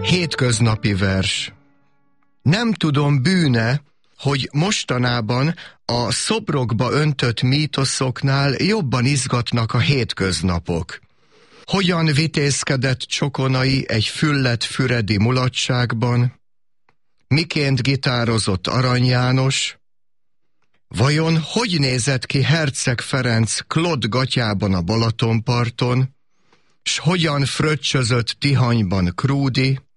Hétköznapi vers. Nem tudom, bűne, hogy mostanában a szobrokba öntött mítoszoknál jobban izgatnak a hétköznapok. Hogyan vitézkedett Csokonai egy füllet füredi mulatságban? Miként gitározott Arany János? Vajon hogy nézett ki Herceg Ferenc Klott gatyában a Balatonparton? S hogyan fröccsözött Tihanyban Krúdy?